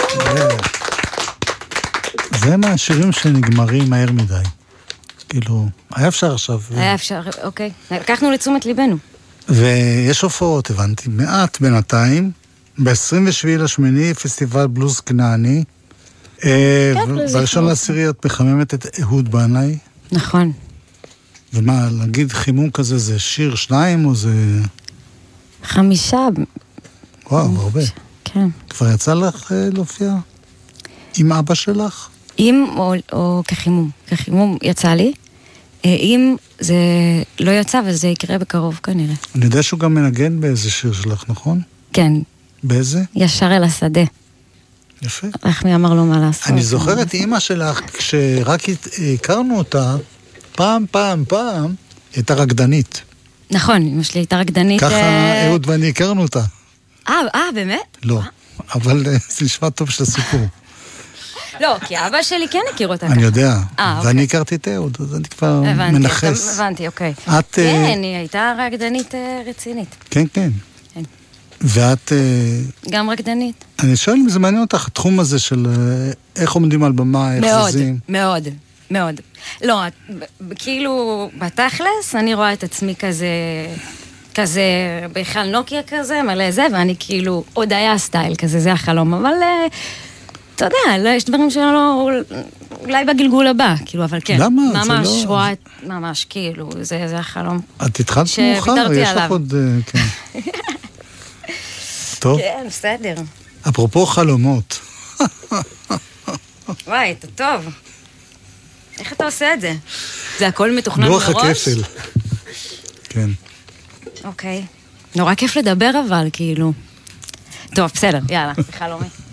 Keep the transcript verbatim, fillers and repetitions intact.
זה מהשירים שנגמרים מהר מדי. כאילו, היה אפשר עכשיו. היה אפשר, אוקיי. לקחנו לתשומת ליבנו. ויש הופעות, הבנתי, מעט בינתיים, ב-עשרים ושבעה לשמיני, פסטיבל בלוז כנעני. בראשון לעשירי את מחממת את אהוד בנאי. נכון. ומה, להגיד חימום כזה, זה שיר שניים או זה... חמישה. וואו, הרבה. כן. כבר יצא לך להופיע? עם אבא שלך? אם או, או כחימום. כחימום יצא לי. אם זה לא יצא, וזה יקרה בקרוב כנראה. אני יודע שהוא גם מנגן באיזה שיר שלך, נכון? כן. באיזה? ישר אל השדה. יפה. איך מי אמר לו מה לעשות? אני זוכר את אמא שלך, כשרק הכרנו אותה, פעם, פעם, פעם, הייתה רקדנית. נכון, אמא שלי הייתה רקדנית. ככה אהוד ואני הכרנו אותה. אה, אה, באמת? לא, אבל זה נשמע טוב של הסיפור. לא, כי אבא שלי כן הכיר אותה ככה. אני יודע, אה, ואני אוקיי. הכרתי את אהוד, אז אני כבר הבנתי, מנחס. הבנתי, אוקיי. את... כן, היא הייתה רקדנית רצינית. כן, כן. כן. ואת... גם רקדנית. אני שואל אם זה מעניין אותך, התחום הזה של איך עומדים על במה, איך מאוד, זזים. מאוד, מאוד. לא, כאילו, בתכלס, אני רואה את עצמי כזה, כזה, בכלל נוקיה כזה, מלא זה, ואני כאילו, עוד היה סטייל כזה, זה החלום, אבל אתה יודע, לא, יש דברים שלא, אולי בגלגול הבא, כאילו, אבל כן. למה? ממש זה לא... רואה, ממש, כאילו, זה, זה החלום. את התחלת מאוחר, יש לך עוד, כן. טוב. כן, בסדר. אפרופו חלומות. וואי, אתה טוב. איך אתה עושה את זה? זה הכל מתוכנן מראש? לוח הכפל. כן. אוקיי. נורא כיף לדבר אבל, כאילו. טוב, בסדר, יאללה, חלומי.